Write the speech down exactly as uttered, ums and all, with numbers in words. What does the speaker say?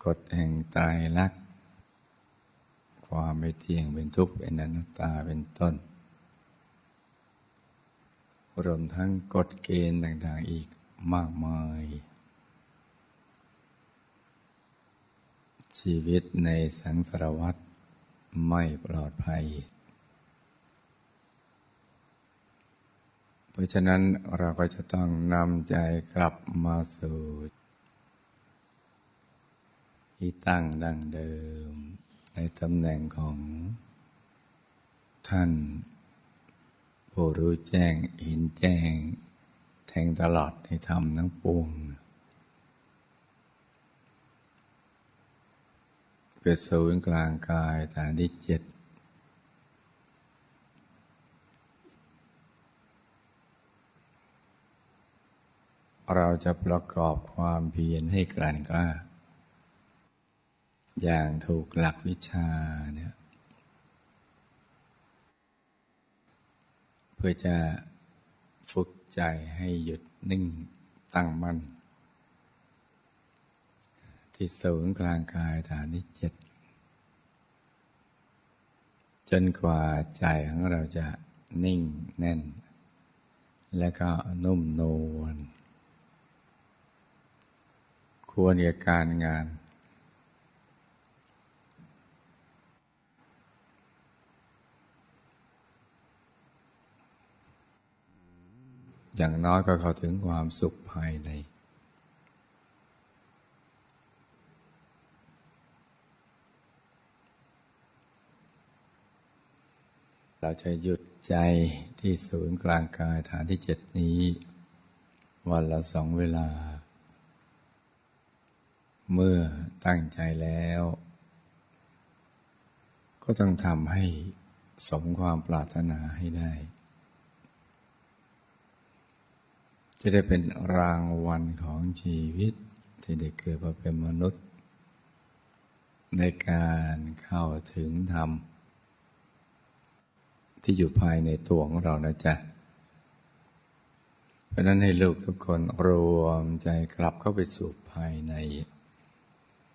กฎแห่งไตรลักษณ์ความไม่เที่ยงเป็นทุกข์เป็นอนัตตาเป็นต้นรวมทั้งกฎเกณฑ์ต่างๆอีกมากมายชีวิตในสังสารวัฏไม่ปลอดภัยเพราะฉะนั้นเราก็จะต้องนำใจกลับมาสู่ที่ตั้งดั้งเดิมในตำแหน่งของท่านผู้รู้แจ้งเห็นแจ้งแทงตลอดในธรรมทั้งปวงเกิดศูนย์กลางกายฐานที่เจ็ดเราจะประกอบความเพียรให้แกร่งกล้าอย่างถูกหลักวิชาเนี่ยเพื่อจะฝึกใจให้หยุดนิ่งตั้งมั่นที่ศูนย์กลางกายฐานที่เจ็ดจนกว่าใจของเราจะนิ่งแน่นและก็นุ่มนวลควรแก่การงานอย่างน้อยก็เข้าถึงความสุขภายในเราจะหยุดใจที่ศูนย์กลางกายฐานที่เจ็ดนี้วันละสองเวลาเมื่อตั้งใจแล้วก็ต้องทำให้สมความปรารถนาให้ได้จะได้เป็นรางวัลของชีวิตที่ได้เกิดมาเป็นมนุษย์ในการเข้าถึงธรรมที่อยู่ภายในตัวของเรานะจ๊ะเพราะนั้นให้ลูกทุกคนรวมใจกลับเข้าไปสู่ภายใน